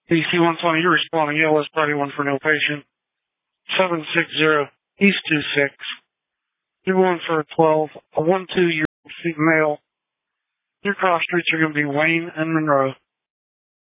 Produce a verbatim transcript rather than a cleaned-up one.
D C one twenty, you're responding. L S Party one for no patient. seven six zero East two six. You're going for a twelve, a one two year old female. Your cross streets are going to be Wayne and Monroe.